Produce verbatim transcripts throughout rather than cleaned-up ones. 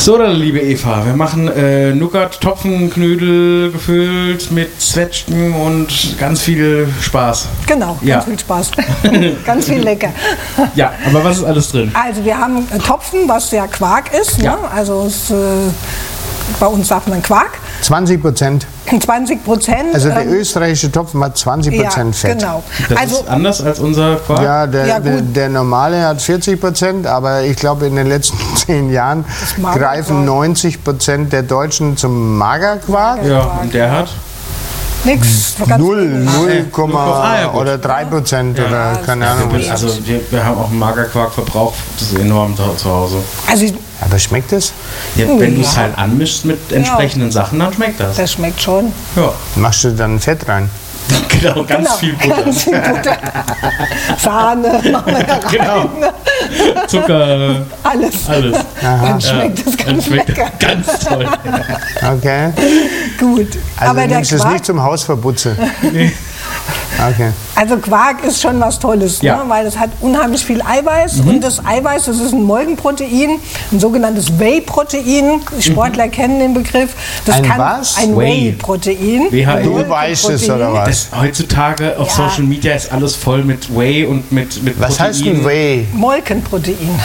So, dann, liebe Eva, wir machen äh, Nougat-Topfenknödel gefüllt mit Zwetschgen und ganz viel Spaß. Genau, ja. ganz viel Spaß. Ganz viel lecker. Ja, aber was ist alles drin? Also wir haben äh, Topfen, was ja Quark ist. Ja. Ne? Also es, äh, bei uns sagt man Quark. zwanzig Prozent. zwanzig Prozent. Also der ähm, österreichische Topfen hat zwanzig Prozent ja, Fett. Genau. Das Also, ist anders als unser Quark? Ja, der, Ja, der, gut. der normale hat vierzig Prozent, aber ich glaube in den letzten zehn Jahren Magerquark. greifen neunzig Prozent der Deutschen zum Magerquark. Ja, und der hat? nix. Null, null, Ah, ja, gut. oder drei Prozent oder keine Ahnung. Wir, also wir, wir haben auch einen Magerquarkverbrauch, das ist enorm zu, zu Hause. Also Aber schmeckt es? Ja, Oh, wenn du ja. es halt anmischst mit entsprechenden Sachen, dann schmeckt das. das schmeckt schon. Ja, Machst du dann Fett rein? genau, ganz Genau, viel Butter. Ganz viel Butter. Sahne machen wir da rein. Genau. Zucker, Alles. alles. Dann schmeckt es Dann ganz schmeckt lecker. das ganz toll. Okay. Gut. Also Aber du der nimmst es Quark, nicht zum Hausverputzen. Okay. also Quark ist schon was Tolles, Ja. ne? Weil es hat unheimlich viel Eiweiß. Mhm. Und das Eiweiß, das ist ein Molkenprotein, ein sogenanntes Whey-Protein. Sportler kennen den Begriff. Das Ein kann was? ein Whey. Whey-Protein. W H E. Du weißt es, oder was? Das, heutzutage auf Ja. Social Media ist alles voll mit Whey und mit, mit Was Protein. heißt denn Whey? Molkenprotein.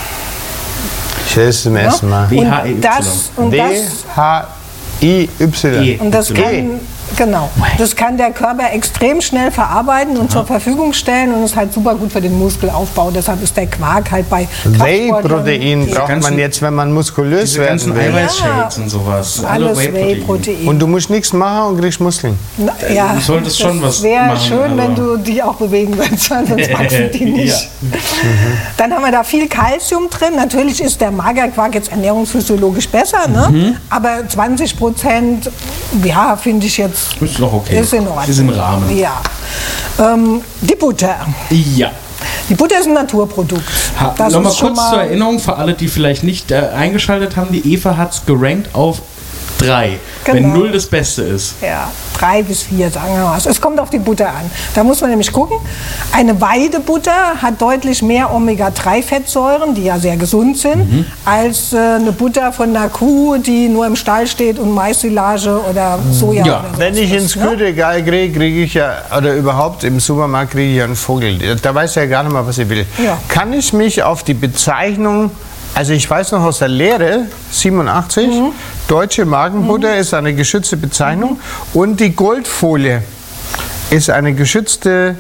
Ich höre es zum ersten Mal. W H E Y. Und das, und W das H I Y. E. Und das Y. kann, genau, das kann der Körper extrem schnell verarbeiten und zur Verfügung stellen und ist halt super gut für den Muskelaufbau. Deshalb ist der Quark halt bei Kraftsportlern- Whey-Protein braucht man ganzen- jetzt, wenn man muskulös Diese werden ganzen will. Eiweißshakes und sowas. Alle Alles Whey-Protein. Whey-Protein. Und du musst nichts machen und kriegst Muskeln. Na, ja, du solltest schon was das wäre machen, schön, wenn aber- du die auch bewegen würdest, weil sonst wachsen die nicht. Dann haben wir da viel Kalzium drin. Natürlich ist der Magerquark jetzt ernährungsphysiologisch besser, ne? Mhm. Aber zwanzig Prozent, ja, finde ich jetzt, Ist noch okay. ist in Ordnung. Ist im Rahmen. Ja. Ähm, die Butter. Ja. Die Butter ist ein Naturprodukt. Ha, Das Nochmal ist schon kurz zur Erinnerung für alle, die vielleicht nicht äh, eingeschaltet haben. Die Eva hat es gerankt auf drei. Wenn Genau. null das Beste ist. Ja, drei bis vier, sagen wir mal. Es kommt auf die Butter an. Da muss man nämlich gucken. Eine Weidebutter hat deutlich mehr Omega drei Fettsäuren, die ja sehr gesund sind, Mhm. als äh, eine Butter von einer Kuh, die nur im Stall steht und Maissilage oder Soja. Ja. oder Wenn sowas ich ins isst, ne? Kühlregal kriege, kriege ich ja, oder überhaupt im Supermarkt kriege ich ja einen Vogel. Da weiß er ja gar nicht mal, was ich will. Ja. Kann ich mich auf die Bezeichnung, also ich weiß noch aus der Lehre, siebenundachtzig, Mhm. deutsche Magenbutter ist eine geschützte Bezeichnung und die Goldfolie ist eine geschützte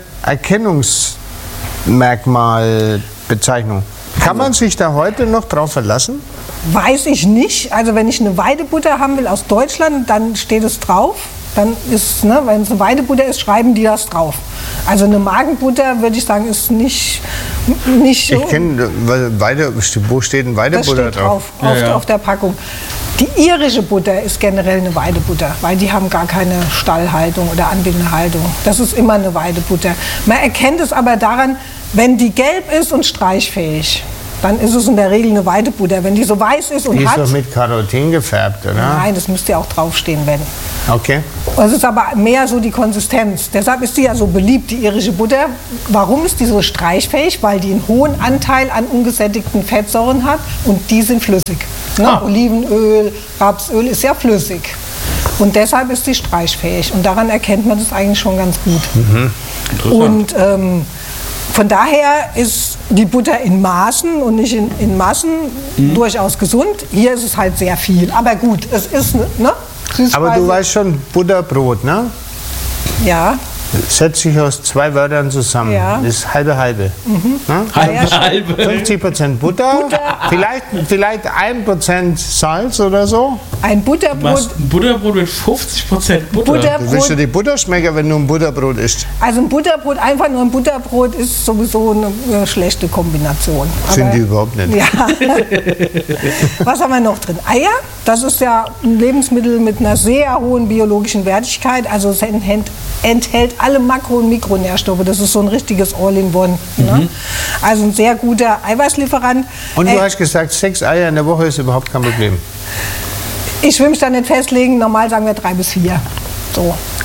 Erkennungsmerkmalbezeichnung. Kann man sich da heute noch drauf verlassen? Weiß ich nicht. Also wenn ich eine Weidebutter haben will aus Deutschland, dann steht es drauf. Dann ist, ne, wenn es eine Weidebutter ist, schreiben die das drauf. Also eine Magenbutter, würde ich sagen, ist nicht, nicht so. Ich kenne, Weide, wo steht ein Das Weidebutter steht drauf? drauf, auf, Ja, ja. auf der Packung. Die irische Butter ist generell eine Weidebutter, weil die haben gar keine Stallhaltung oder Anbindehaltung. Das ist immer eine Weidebutter. Man erkennt es aber daran, wenn die gelb ist und streichfähig, dann ist es in der Regel eine Weidebutter. Wenn die so weiß ist und Die ist hat, doch mit Carotin gefärbt, oder? nein, das müsste ja auch draufstehen, wenn. Okay. Es ist aber mehr so die Konsistenz. Deshalb ist die ja so beliebt, die irische Butter. Warum ist die so streichfähig? Weil die einen hohen Anteil an ungesättigten Fettsäuren hat und die sind flüssig. Ne? Ah. Olivenöl, Rapsöl ist ja flüssig. Und deshalb ist die streichfähig. Und daran erkennt man das eigentlich schon ganz gut. Interessant. Und ähm, von daher ist die Butter in Maßen und nicht in, in Massen Mhm. durchaus gesund. Hier ist es halt sehr viel. Aber gut, es ist, ne? Aber du Süßspeise. weißt schon, Butterbrot, ne? Ja. Setzt sich aus zwei Wörtern zusammen. Ja. Das ist halbe halbe. Ne? Halbe, halbe. fünfzig Prozent Butter, Vielleicht, vielleicht ein Prozent Salz oder so. Ein Du Butterbrot. machst ein Butterbrot mit fünfzig Prozent Butter. Butter- Du willst ja die Butterschmecker, wenn du ein Butterbrot isst. Also ein Butterbrot, einfach nur ein Butterbrot ist sowieso eine äh, schlechte Kombination. Sind Aber- die überhaupt nicht. Ja. Was haben wir noch drin? Eier, das ist ja ein Lebensmittel mit einer sehr hohen biologischen Wertigkeit. Also es enthält, enthält alle Makro- und Mikronährstoffe. Das ist so ein richtiges All-in-One. Ne? Also ein sehr guter Eiweißlieferant. Und du Äh, hast gesagt, sechs Eier in der Woche ist überhaupt kein Problem. ich will mich da nicht festlegen. Normal sagen wir drei bis vier. So.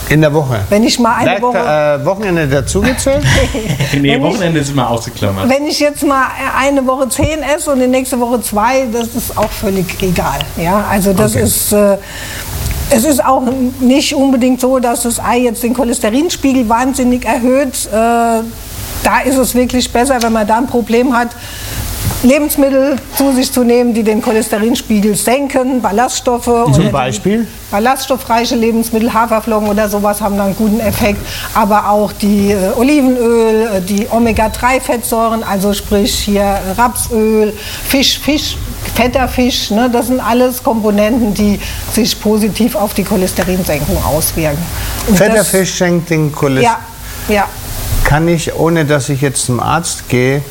In der Woche? Wenn ich mal eine Leicht, Woche... Äh, Wochenende dazugezählt? Nee, Wenn Wochenende ist immer ausgeklammert. Wenn ich jetzt mal eine Woche zehn esse und die nächste Woche zwei, das ist auch völlig egal. Ja, also das Okay. ist... Äh, es ist auch nicht unbedingt so, dass das Ei jetzt den Cholesterinspiegel wahnsinnig erhöht. Äh, da ist es wirklich besser, wenn man da ein Problem hat, Lebensmittel zu sich zu nehmen, die den Cholesterinspiegel senken, Ballaststoffe. Zum oder Beispiel? Ballaststoffreiche Lebensmittel, Haferflocken oder sowas haben da einen guten Effekt. Aber auch die äh, Olivenöl, äh, die Omega drei Fettsäuren, also sprich hier äh, Rapsöl, Fisch, Fisch, fetter Fisch, ne, das sind alles Komponenten, die sich positiv auf die Cholesterinsenkung auswirken. Und Fetter das, Fisch senkt den Cholesterin. Ja, ja. Kann ich, ohne dass ich jetzt zum Arzt gehe,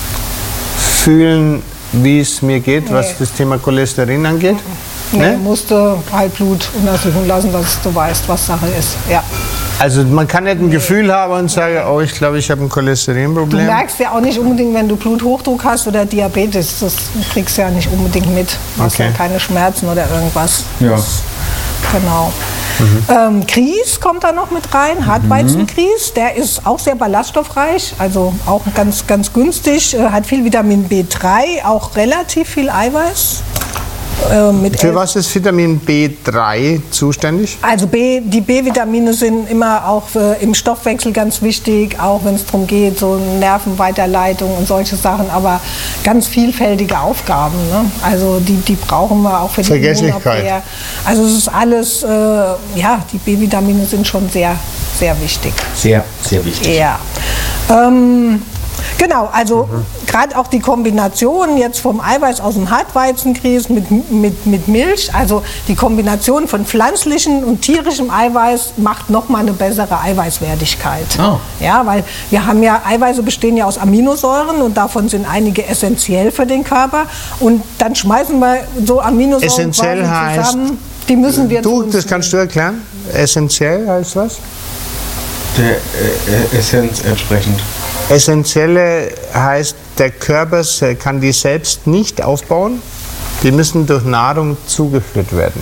fühlen, wie es mir geht, Nee. was das Thema Cholesterin angeht? Nee, Ne? musste halt Blut untersuchen lassen, dass du weißt, was Sache ist. Ja. Also man kann nicht ein Gefühl haben und sagen, oh, ich glaube, ich habe ein Du Cholesterinproblem. merkst ja auch nicht unbedingt, wenn du Bluthochdruck hast oder Diabetes, das kriegst du ja nicht unbedingt mit. Du hast Okay. ja keine Schmerzen oder irgendwas. Ja. Das, genau. Ähm, Grieß kommt da noch mit rein, Hartweizengrieß, der ist auch sehr ballaststoffreich, also auch ganz, ganz günstig, äh, hat viel Vitamin B drei, auch relativ viel Eiweiß. Äh, mit Für elf was ist Vitamin B drei zuständig? Also B, die B-Vitamine sind immer auch äh, im Stoffwechsel ganz wichtig, auch wenn es darum geht, so Nervenweiterleitung und solche Sachen, aber ganz vielfältige Aufgaben. Ne? Also die, die brauchen wir auch für die Vergesslichkeit. Immunabwehr. Also es ist alles, äh, ja, die B-Vitamine sind schon sehr, sehr wichtig. Sehr, sehr wichtig. Ja. Ähm, genau, also gerade auch die Kombination jetzt vom Eiweiß aus dem Hartweizengrieß mit, mit, mit Milch, also die Kombination von pflanzlichem und tierischem Eiweiß macht nochmal eine bessere Eiweißwertigkeit. Oh. Ja, weil wir haben ja, Eiweiße bestehen ja aus Aminosäuren und davon sind einige essentiell für den Körper und dann schmeißen wir so Aminosäuren Essentiell quasi heißt, zusammen, die müssen wir zu Du, uns das kannst du erklären? Essentiell heißt was? Der äh, äh, Essenz entsprechend. Essentielle heißt, der Körper se- kann die selbst nicht aufbauen. Die müssen durch Nahrung zugeführt werden.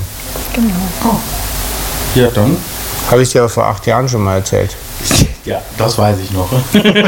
Ja, dann. Habe ich dir aber vor acht Jahren schon mal erzählt. Ja, das weiß ich noch.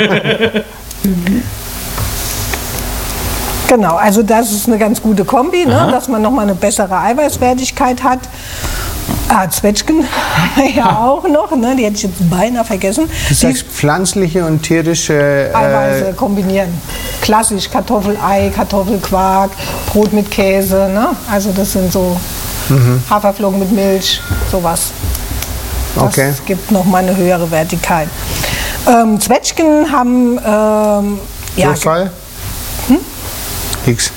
Genau, also das ist eine ganz gute Kombi, ne, Aha. dass man nochmal eine bessere Eiweißwertigkeit hat. Ah, Zwetschgen ja auch noch, ne, die hätte ich jetzt beinahe vergessen. Du Die sagst pflanzliche und tierische Eiweiße äh, kombinieren. Klassisch Kartoffelei, Kartoffelquark, Brot mit Käse, ne? Also das sind so Mhm. Haferflocken mit Milch, sowas. Das Okay. gibt nochmal eine höhere Wertigkeit. Ähm, Zwetschgen haben ähm, ja, Durchfall? Hm? Nix.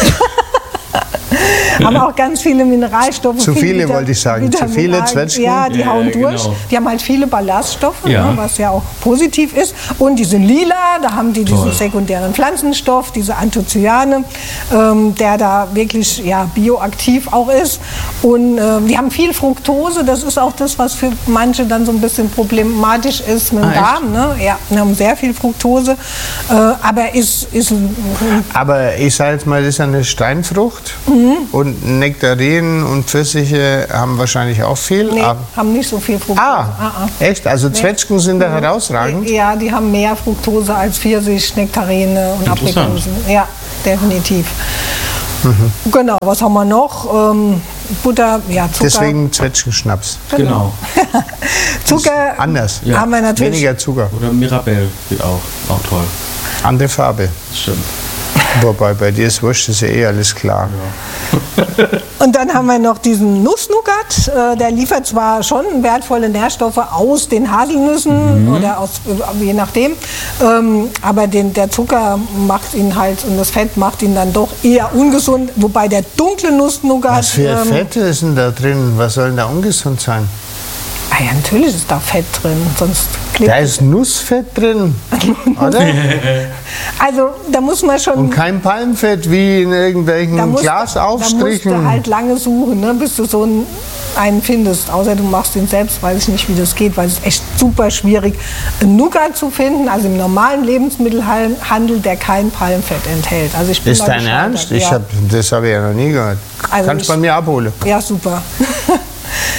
haben auch ganz viele Mineralstoffe. Zu viel viele Vita- wollte ich sagen. Zu Vitamin viele A. Zwetschgen? Ja, die Ja, hauen ja, durch. genau. Die haben halt viele Ballaststoffe, Ja. ne, was ja auch positiv ist. Und die sind lila, da haben die diesen Toll. sekundären Pflanzenstoff, diese Anthocyane, ähm, der da wirklich ja, bioaktiv auch ist. Und ähm, die haben viel Fructose, das ist auch das, was für manche dann so ein bisschen problematisch ist mit dem Ah, echt? Darm. Ne? Ja, die haben sehr viel Fructose, äh, aber ist, ist ein, Aber ich sage jetzt mal, das ist eine Steinfrucht Mhm. und Nektarinen und Pfirsiche haben wahrscheinlich auch viel. nee, aber- haben nicht so viel Fructose. ah, Ah, ah. echt? Also Zwetschgen sind da herausragend? Ja, die haben mehr Fructose als Pfirsich, Nektarine und Interessant. Aprikosen. Ja, definitiv. Genau, was haben wir noch? Ähm, Butter, ja, Zucker. Deswegen Zwetschgenschnaps. Genau. Zucker Anders. Ja. haben wir natürlich. Weniger Zucker. Oder Mirabelle geht auch. Auch toll. Andere Farbe. Das stimmt. Wobei, bei dir ist wurscht, ist ja eh alles klar. Und dann haben wir noch diesen Nussnougat. Äh, der liefert zwar schon wertvolle Nährstoffe aus den Haselnüssen oder aus, äh, je nachdem, ähm, aber den, der Zucker macht ihn halt und das Fett macht ihn dann doch eher ungesund. Wobei der dunkle Nussnougat. Was für ähm, Fette ist denn da drin? Was soll denn da ungesund sein? Ah ja, natürlich ist da Fett drin, sonst klebt Da ist Nussfett drin, oder? Also da muss man schon. Und kein Palmfett wie in irgendwelchen da musst, Glasaufstrichen. Da musst du halt lange suchen, ne, bis du so einen, einen findest. Außer du machst ihn selbst, weiß ich nicht, wie das geht, weil es ist echt super schwierig, einen Nougat zu finden, also im normalen Lebensmittelhandel, der kein Palmfett enthält. Also ich bin Ist da dein gescheitert, Ernst? Ich ja. hab, das habe ich ja noch nie gehört. Also Kannst ich- bei mir abholen. Ja, super.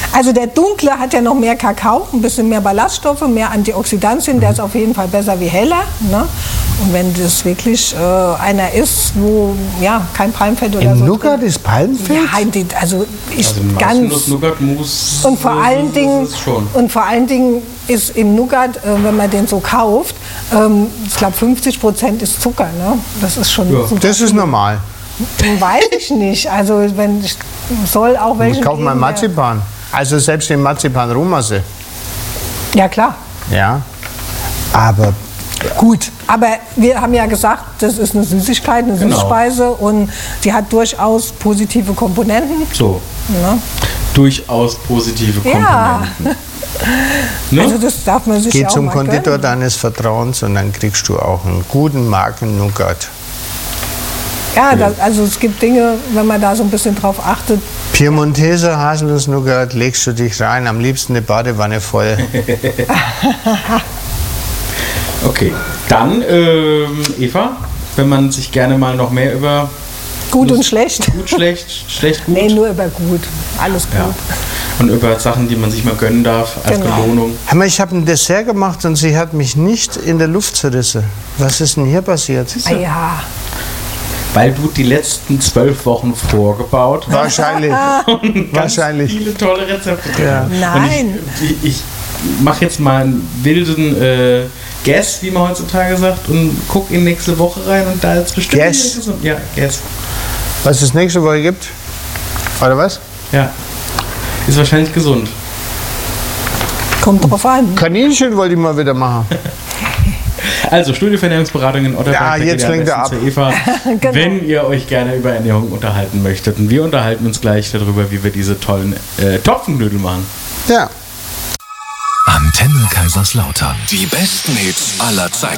Also der dunkle hat ja noch mehr Kakao, ein bisschen mehr Ballaststoffe, mehr Antioxidantien, der ist auf jeden Fall besser wie heller. Ne? Und wenn das wirklich äh, einer ist, wo ja kein Palmfett oder Im so Nougat drin- ist Palmfett? Ja, die, also ich Also ganz Nougat-Mousse und vor allen Dingen ist es schon. und vor allen Dingen ist im Nougat, äh, wenn man den so kauft, ähm, ich glaube fünfzig Prozent ist Zucker. Ne? Das ist schon Ja. super. Das ist normal. Weiß ich nicht. Also wenn ich soll auch welche. Ich kaufe mal geben, der- Marzipan. Also selbst den Marzipan Rohmasse. Ja klar. Ja. Aber Gut, aber wir haben ja gesagt, das ist eine Süßigkeit, eine Genau. Süßspeise und die hat durchaus positive Komponenten. So, Ne? durchaus positive Ja. Komponenten. Ne? Also das darf man sich geh ja auch zum mal Konditor gönnen. deines Vertrauens und dann kriegst du auch einen guten Marken-Nougat. Ja, das, also es gibt Dinge, wenn man da so ein bisschen drauf achtet. Piemonteser Haselnuss-Nougat legst du dich rein, am liebsten eine Badewanne voll. Okay, dann ähm, Eva, wenn man sich gerne mal noch mehr über Gut und schlecht. gut, schlecht, schlecht, gut, Nee, nur über gut. Alles gut. ja. und über Sachen, die man sich mal gönnen darf als Genau. Belohnung. Hör mal, ich habe ein Dessert gemacht und sie hat mich nicht in der Luft zerrissen. Was ist denn hier passiert? Ah, ja. Weil du die letzten zwölf Wochen vorgebaut hast. Wahrscheinlich. Ganz Wahrscheinlich. viele tolle Rezepte. Ja. Nein. Und ich, ich, ich mache jetzt mal einen wilden äh, Guess, wie man heutzutage sagt, und guck in nächste Woche rein und da ist bestimmt Guess? wieder gesund. Ja, Guess. Was es nächste Woche gibt? Oder was? Ja. Ist wahrscheinlich gesund. Kommt drauf an. Kaninchen wollte ich mal wieder machen. Also, Studiofernährungsberatung in Otterberg. Ja, da jetzt geht ihr am lenkt er besten zu Eva, Genau. wenn ihr euch gerne über Ernährung unterhalten möchtet. Und wir unterhalten uns gleich darüber, wie wir diese tollen äh, Topfenknödel machen. Ja. Antenne Kaiserslautern. Die besten Hits aller Zeiten.